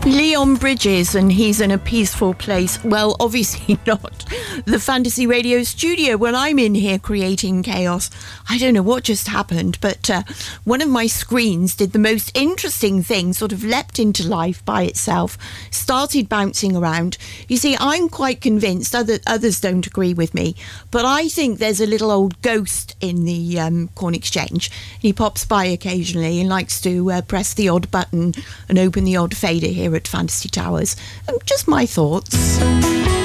Leon Bridges, and he's in a peaceful place. Well, obviously not the Fantasy Radio studio. Well, I'm in here creating chaos. I don't know what just happened, but one of my screens did the most interesting thing, sort of leapt into life by itself, started bouncing around. You see, I'm quite convinced, others don't agree with me, but I think there's a little old ghost in the Corn Exchange. He pops by occasionally and likes to press the odd button and open the odd fader here at Fantasy Towers. Just my thoughts.